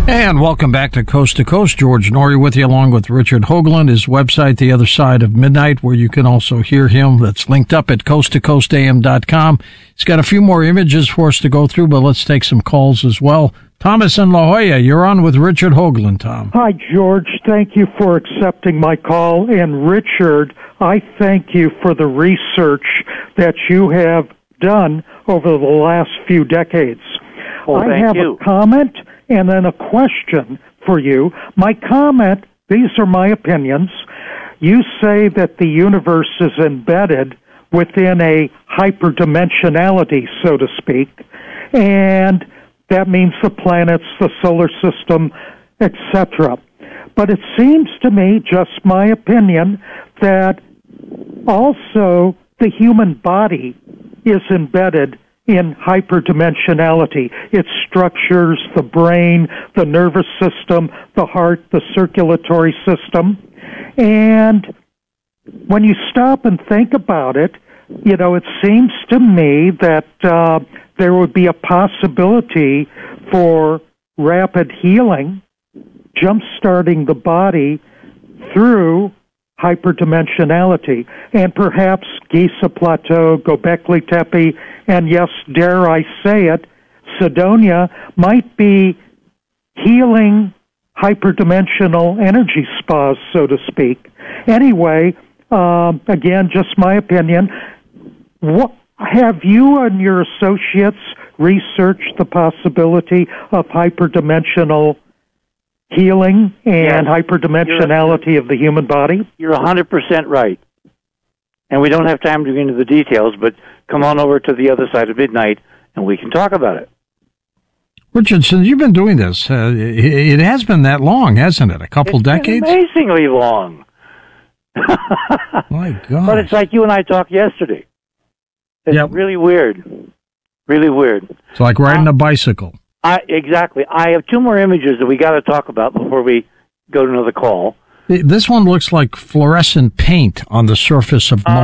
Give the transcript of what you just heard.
And welcome back to Coast. George Noory with you, along with Richard Hoagland. His website, The Other Side of Midnight, where you can also hear him. That's linked up at coasttocoastam.com. He's got a few more images for us to go through, but let's take some calls as well. Thomas in La Jolla, you're on with Richard Hoagland, Tom. Hi, George. Thank you for accepting my call. And Richard, I thank you for the research that you have done over the last few decades. Well, I have a comment and then a question for you. My comment, these are my opinions. You say that the universe is embedded within a hyperdimensionality, so to speak, and that means the planets, the solar system, etc. But it seems to me, just my opinion, that also the human body is embedded in hyperdimensionality. It structures the brain, the nervous system, the heart, the circulatory system. And when you stop and think about it, you know, it seems to me that there would be a possibility for rapid healing, jump-starting the body through hyperdimensionality. And perhaps Giza Plateau, Göbekli Tepe, and yes, dare I say it, Cydonia might be healing hyperdimensional energy spas, so to speak. Anyway, again, just my opinion. What, have you and your associates researched the possibility of hyperdimensional healing and hyperdimensionality of the human body? You're 100% right. And we don't have time to get into the details, but come on over to The Other Side of Midnight, and we can talk about it. Richard, since you've been doing this, it has been that long, hasn't it? A couple decades? Amazingly long. My God. But it's like you and I talked yesterday. It's really weird. Really weird. It's like riding a bicycle. Exactly. I have two more images that we got to talk about before we go to another call. This one looks like fluorescent paint on the surface of